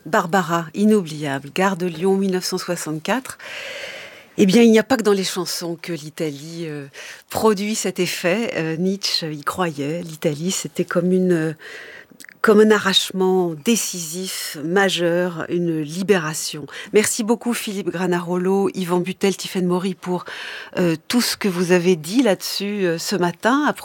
Barbara, inoubliable, Gare de Lyon 1964. Eh bien, il n'y a pas que dans les chansons que l'Italie produit cet effet. Nietzsche y croyait. L'Italie, c'était comme un arrachement décisif, majeur, une libération. Merci beaucoup Philippe Granarolo, Yvan Butel, Tiffaine Maury pour tout ce que vous avez dit là-dessus ce matin.